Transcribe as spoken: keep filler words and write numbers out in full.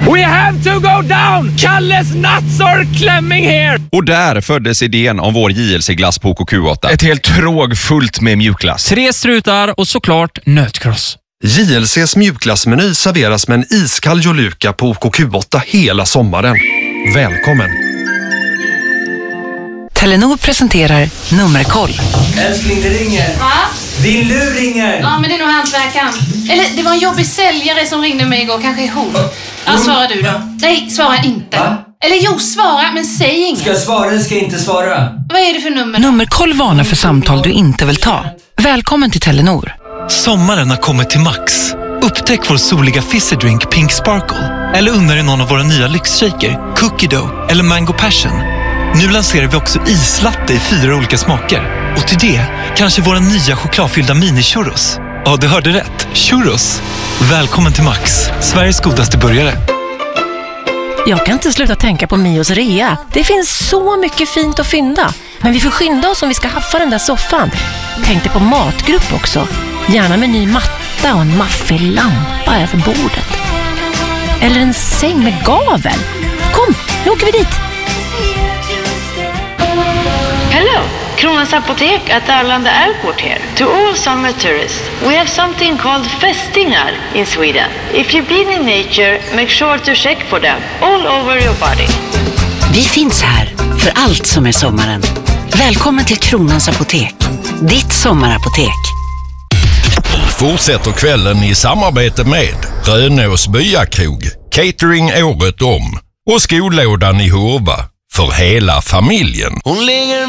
We have to go down! Kalles nuts are klämming here! Och där föddes idén om vår J L C-glass på O K Q åtta. Ett helt tråg fullt med mjukglass. Tre strutar och såklart nötkross. J L C:s mjukglassmeny serveras med en iskall Joluka på O K Q åtta hela sommaren. Välkommen! Telenor presenterar Nummerkoll. Älskling, det ringer. Va? Din lur ringer. Ja, men det är nog hantverkaren. Eller det var en jobbig säljare som ringde mig igår, kanske är hon. Ja, svara du då. Nej, svara inte. Va? Eller jo, svara, men säg inget. Ska jag svara eller ska jag inte svara? Vad är det för nummer? Nummerkoll varnar för samtal du inte vill ta. Välkommen till Telenor. Sommaren har kommit till Max. Upptäck vår soliga fizzy drink Pink Sparkle. Eller unna dig någon av våra nya lyxshaker, Cookie Dough eller Mango Passion. Nu lanserar vi också islatte i fyra olika smaker. Och till det kanske våra nya chokladfyllda mini-churros. Ja, du hörde rätt. Churros. Välkommen till Max, Sveriges godaste burgare. Jag kan inte sluta tänka på Mios rea. Det finns så mycket fint att fynda. Men vi får skynda oss om vi ska haffa den där soffan. Tänkte på matgrupp också. Gärna med ny matta och en maffig lampa över bordet. Eller en säng med gavel. Kom, nu åker vi dit. Hello, Kronans Apotek at Arlanda Airport here. To all summer tourists, we have something called fästingar in Sweden. If you've been in nature, make sure to check for them all over your body. Vi finns här för allt som är sommaren. Välkommen till Kronans Apotek. Ditt sommarapotek. Fortsätter kvällen i samarbete med Rönås Byakrog, catering året om och skolådan i Hurva för hela familjen. Hon ligger